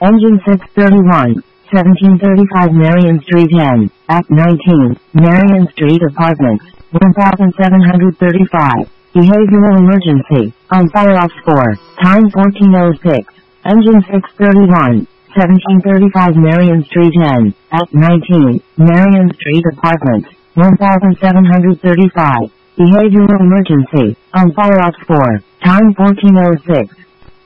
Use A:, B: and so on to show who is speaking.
A: Engine 631, 1735 Marion Street N, Act 19, Marion Street Apartments, 1735. Behavioral emergency, on fire-off 4, time 14:06. Engine 631, 1735 Marion Street N, Act 19, Marion Street Apartments, 1735. Behavioral emergency, on fire-off 4, time 14:06.